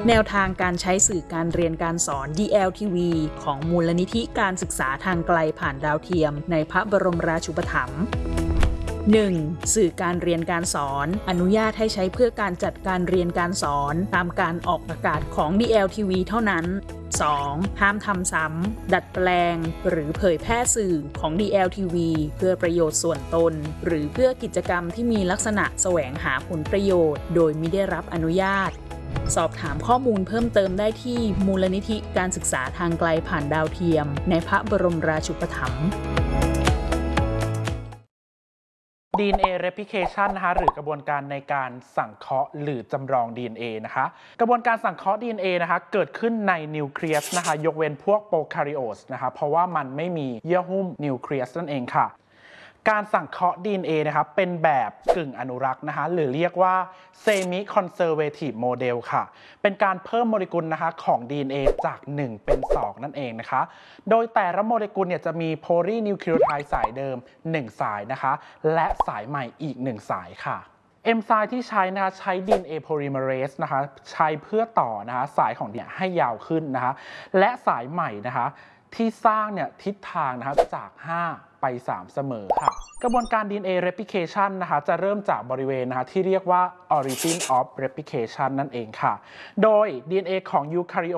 แนวทางการใช้สื่อการเรียนการสอน DLTV ของมูลนิธิการศึกษาทางไกลผ่านดาวเทียมในพระบรมราชูปถัมภ์ 1. สื่อการเรียนการสอนอนุญาตให้ใช้เพื่อการจัดการเรียนการสอนตามการออกอากาศของ DLTV เท่านั้น 2. ห้ามทำซ้ำดัดแปลงหรือเผยแพร่สื่อของ DLTV เพื่อประโยชน์ส่วนตนหรือเพื่อกิจกรรมที่มีลักษณะแสวงหาผลประโยชน์โดยมิได้รับอนุญาตสอบถามข้อมูลเพิ่มเติมได้ที่มูลนิธิการศึกษาทางไกลผ่านดาวเทียมในพระบรมราชูปถัมภ์ DNA replication นะคะหรือกระบวนการในการสังเคราะห์หรือจำลอง DNA นะคะกระบวนการสังเคราะห์ DNA นะคะเกิดขึ้นในนิวเคลียสนะคะยกเว้นพวกโปรคาริโอตนะคะเพราะว่ามันไม่มีเยื่อหุ้มนิวเคลียสนั่นเองค่ะการสังเคราะห์ DNA นะคะเป็นแบบกึ่งอนุรักษ์นะคะหรือเรียกว่า semi conservative model ค่ะเป็นการเพิ่มโมเลกุลนะคะของ DNA จาก1เป็น2นั่นเองนะคะโดยแต่ละโมเลกุลเนี่ยจะมีโพลีนิวคลีโอไทด์สายเดิม1สายนะคะและสายใหม่อีก1สายค่ะเอนไซม์ที่ใช้นะคะใช้ DNA polymerase นะคะใช้เพื่อต่อนะคะสายของเนี่ยให้ยาวขึ้นนะคะและสายใหม่นะคะที่สร้างเนี่ยทิศทางนะคะจาก5ไป3เสมอค่ะกระบวนการ DNA replication นะคะจะเริ่มจากบริเวณนะคะที่เรียกว่า origin of replication นั่นเองค่ะโดย DNA ของ eukaryote